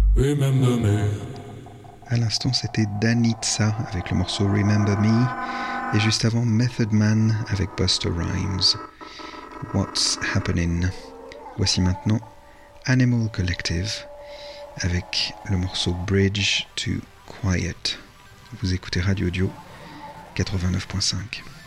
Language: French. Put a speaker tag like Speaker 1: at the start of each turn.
Speaker 1: Remember me.
Speaker 2: À l'instant, c'était Danitza avec le morceau Remember Me, et juste avant Method Man avec Busta Rhymes. What's Happening? Voici maintenant Animal Collective avec le morceau Bridge to Quiet. Vous écoutez Radio Dio 89.5.